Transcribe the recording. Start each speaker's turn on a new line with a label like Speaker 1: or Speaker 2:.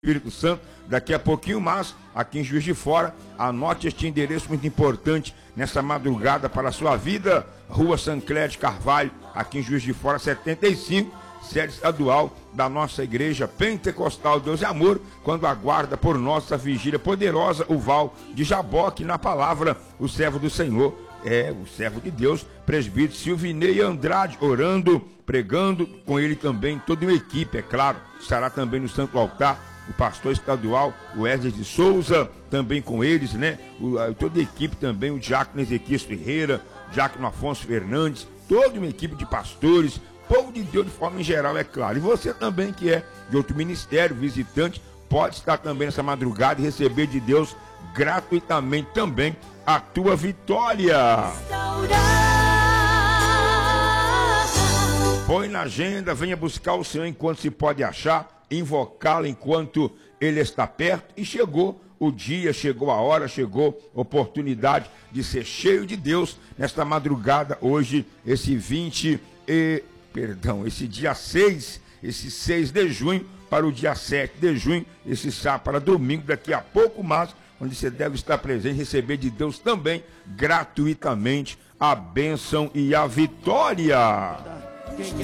Speaker 1: Espírito Santo, daqui a pouquinho mais, aqui em Juiz de Fora. Anote este endereço muito importante nessa madrugada para a sua vida. Rua Sancler de Carvalho, aqui em Juiz de Fora, 75, sede estadual da nossa igreja pentecostal Deus e Amor, quando aguarda por nossa vigília poderosa o Val de Jaboque, na palavra, o servo do Senhor, o servo de Deus, presbítero Silvinei Andrade, orando, pregando, com ele também toda uma equipe, é claro, estará também no Santo Altar o pastor estadual, o Wesley de Souza, também com eles, né? Toda a equipe também, o diácono Ezequiel Ferreira, diácono Afonso Fernandes, toda uma equipe de pastores, povo de Deus de forma em geral, é claro. E você também que é de outro ministério, visitante, pode estar também nessa madrugada e receber de Deus gratuitamente também a tua vitória. Põe na agenda, venha buscar o Senhor enquanto se pode achar, invocá-lo enquanto ele está perto. E chegou o dia, chegou a hora, chegou a oportunidade de ser cheio de Deus nesta madrugada, hoje, esse dia 6, esse 6 de junho para o dia 7 de junho, esse sábado para domingo, daqui a pouco mais, onde você deve estar presente, receber de Deus também, gratuitamente, a bênção e a vitória.